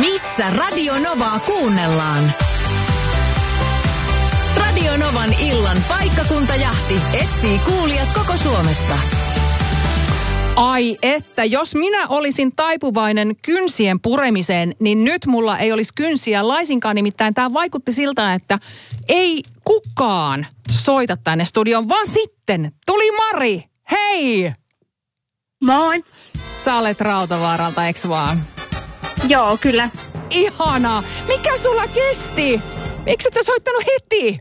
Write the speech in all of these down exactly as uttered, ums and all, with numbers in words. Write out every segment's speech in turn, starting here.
Missä Radio Novaa kuunnellaan? Radio Novan illan paikkakuntajahti etsii kuulijat koko Suomesta. Ai että, jos minä olisin taipuvainen kynsien puremiseen, niin nyt mulla ei olisi kynsiä laisinkaan. Nimittäin tämä vaikutti siltä, että ei kukaan soita tänne studioon, vaan sitten tuli Mari. Hei! Moi. Sä olet Rautavaaralta, eks vaan? Joo, kyllä. Ihanaa. Mikä sulla kesti? Miksi et sä soittanut heti?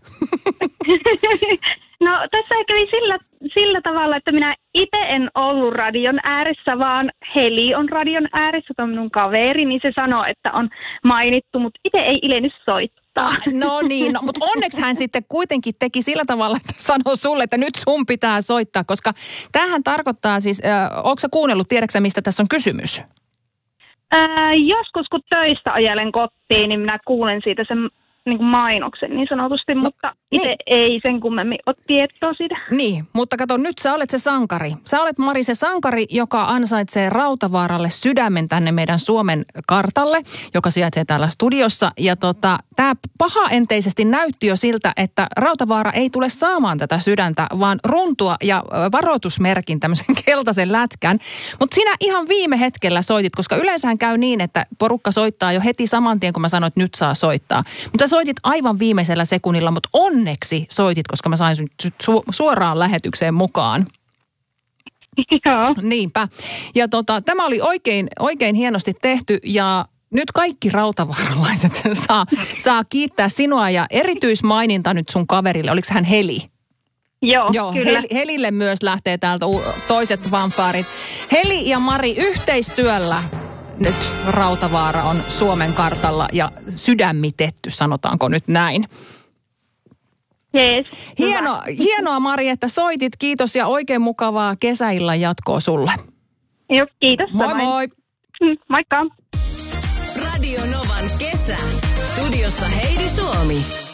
No tässä kävi sillä, sillä tavalla, että minä itse en ollut radion ääressä, vaan Heli on radion ääressä, on minun kaveri, niin se sanoi, että on mainittu, mutta itse ei ilennyt soittaa. Ah, no niin, no, mutta onneksi hän sitten kuitenkin teki sillä tavalla, että sanoi sulle, että nyt sun pitää soittaa, koska tämähän tarkoittaa siis, äh, ootko sä kuunnellut, tiedätkö mistä tässä on kysymys? Ää, joskus kun töistä ajelen kotiin, niin minä kuulen siitä sen niin kuin mainoksen niin sanotusti, mutta itse niin. Ei sen kummemmin ole tietoa siitä. Niin, mutta kato, nyt sä olet se sankari. Sä olet, Mari, se sankari, joka ansaitsee Rautavaaralle sydämen tänne meidän Suomen kartalle, joka sijaitsee täällä studiossa. Ja tota, tämä pahaenteisesti näytti jo siltä, että Rautavaara ei tule saamaan tätä sydäntä, vaan runtua ja varoitusmerkin, tämmöisen keltaisen lätkän. Mutta sinä ihan viime hetkellä soitit, koska yleensähän käy niin, että porukka soittaa jo heti saman tien, kun mä sanoin, että nyt saa soittaa. Mutta soitit aivan viimeisellä sekunnilla, mutta onneksi soitit, koska mä sain su- suoraan lähetykseen mukaan. Joo. Niinpä. Ja tota, tämä oli oikein, oikein hienosti tehty ja nyt kaikki rautavaaralaiset saa, saa kiittää sinua ja erityismaininta nyt sun kaverille. Oliko hän Heli? Joo, Joo, kyllä. Hel- Helille myös lähtee täältä u- toiset fanfaarit. Heli ja Mari yhteistyöllä. Nyt Rautavaara on Suomen kartalla ja sydämitetty, sanotaanko nyt näin. Jees. Hieno, hienoa, Mari, että soitit. Kiitos ja oikein mukavaa kesäillan jatkoa sulle. Joo, kiitos. Moi samoin. moi. Moikka. Radio Novan kesä. Studiossa Heidi Suomi.